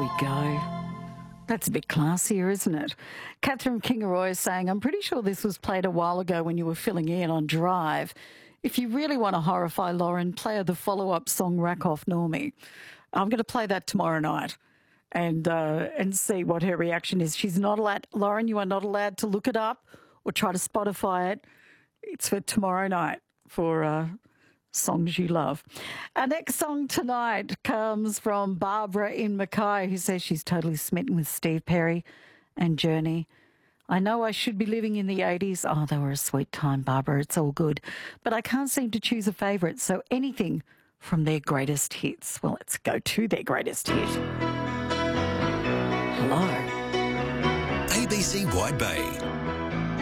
we go. That's a bit classier, isn't it? Catherine Kingaroy is saying, I'm pretty sure this was played a while ago when you were filling in on Drive. If you really want to horrify Lauren, play her the follow-up song, Rack Off Normie. I'm going to play that tomorrow night and see what her reaction is. She's not allowed, Lauren, you are not allowed to look it up or try to Spotify it. It's for tomorrow night for songs you love. Our next song tonight comes from Barbara in Mackay, who says she's totally smitten with Steve Perry and Journey. I know I should be living in the 80s. Oh, they were a sweet time, Barbara. It's all good. But I can't seem to choose a favourite, so anything from their greatest hits. Well, let's go to their greatest hit. Hello. ABC Wide Bay.